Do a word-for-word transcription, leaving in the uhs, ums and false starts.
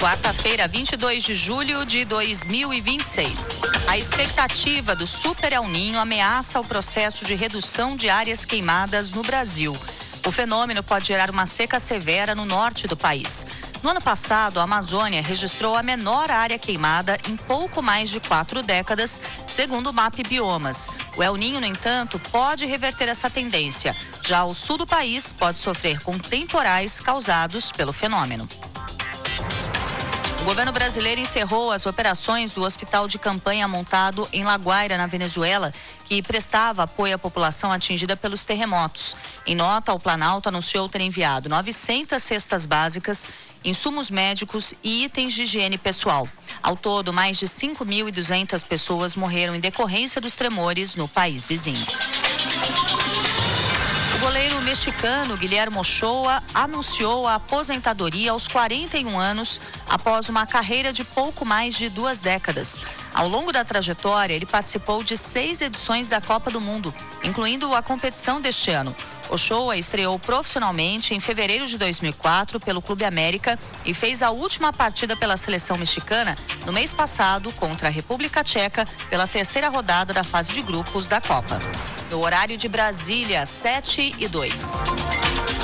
Quarta-feira, vinte e dois de julho de dois mil e vinte e seis. A expectativa do Super El Niño ameaça o processo de redução de áreas queimadas no Brasil. O fenômeno pode gerar uma seca severa no norte do país. No ano passado, a Amazônia registrou a menor área queimada em pouco mais de quatro décadas, segundo o MAP Biomas. O El Niño, no entanto, pode reverter essa tendência. Já o sul do país pode sofrer com temporais causados pelo fenômeno. O governo brasileiro encerrou as operações do hospital de campanha montado em La Guaira, na Venezuela, que prestava apoio à população atingida pelos terremotos. Em nota, o Planalto anunciou ter enviado novecentas cestas básicas, insumos médicos e itens de higiene pessoal. Ao todo, mais de cinco mil e duzentas pessoas morreram em decorrência dos tremores no país vizinho. O goleiro mexicano Guilherme Ochoa anunciou a aposentadoria aos quarenta e um anos após uma carreira de pouco mais de duas décadas. Ao longo da trajetória, ele participou de seis edições da Copa do Mundo, incluindo a competição deste ano. Ochoa estreou profissionalmente em fevereiro de dois mil e quatro pelo Clube América e fez a última partida pela seleção mexicana no mês passado contra a República Tcheca pela terceira rodada da fase de grupos da Copa. No horário de Brasília, sete e dois.